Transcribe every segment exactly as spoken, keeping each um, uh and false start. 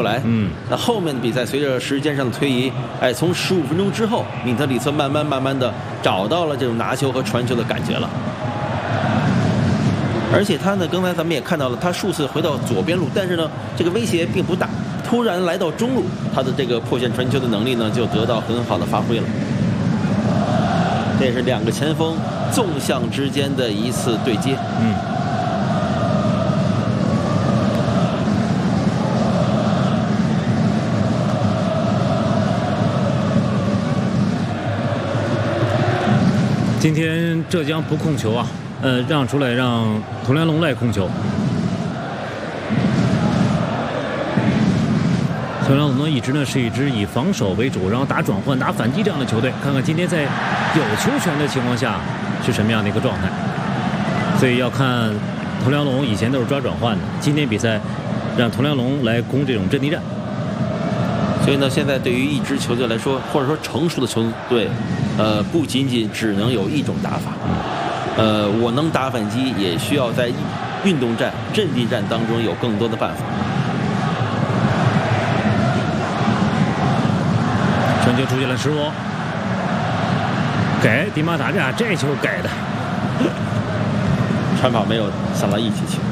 来。 嗯， 那后面的比赛随着时间上的推移，哎，从十五分钟之后，米特里策慢慢慢慢的找到了这种拿球和传球的感觉了。而且他呢，刚才咱们也看到了，他数次回到左边路，但是呢，这个威胁并不大。突然来到中路，他的这个破线传球的能力呢，就得到很好的发挥了。这也是两个前锋纵向之间的一次对接。 嗯。今天浙江不控球啊，呃，让出来让佟良龙来控球。佟良龙呢，一直呢是一支以防守为主，然后打转换、打反击这样的球队。看看今天在有球权的情况下是什么样的一个状态。所以要看佟良龙以前都是抓转换的，今天比赛让佟良龙来攻这种阵地战。 所以呢，现在对于一支球队来说，或者说成熟的球队，呃，不仅仅只能有一种打法，呃，我能打反击，也需要在运动战、阵地战当中有更多的办法。 传球出现了失误，给迪马塔这这球给的， 传跑没有萨拉伊起球。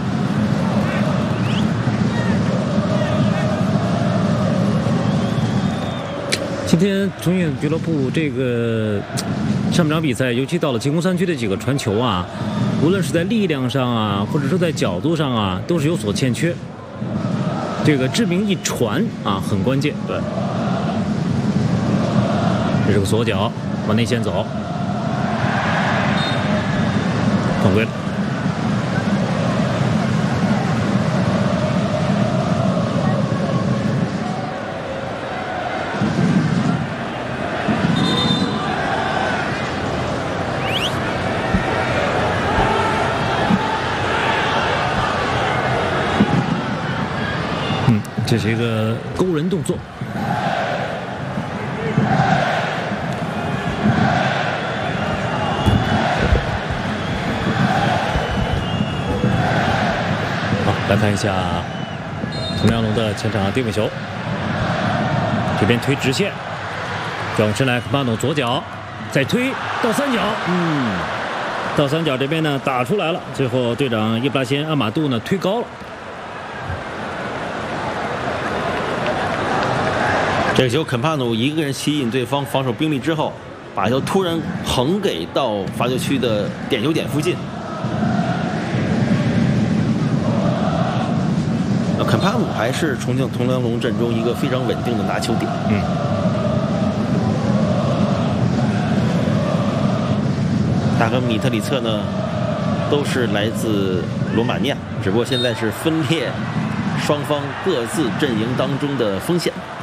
今天中远俱乐部这个上半场比赛，尤其到了进攻三区的几个传球啊，无论是在力量上啊，或者说在角度上啊，都是有所欠缺。这个志明一传啊，很关键。对，这是个左脚往内线走，犯规了。这是一个勾人动作，好，来看一下佟良龙的前场定位球，这边推直线，转过身来，巴诺左脚再推到三角，嗯，到三角这边呢打出来了，最后队长伊布拉辛阿马杜呢推高了。 这个球，肯帕努一个人吸引对方防守兵力之后，把球突然横给到罚球区的点球点附近。肯帕努还是重庆佟良龙阵中一个非常稳定的拿球点。 嗯。 他和米特里策呢，都是来自罗马尼亚，只不过现在是分裂双方各自阵营当中的锋线。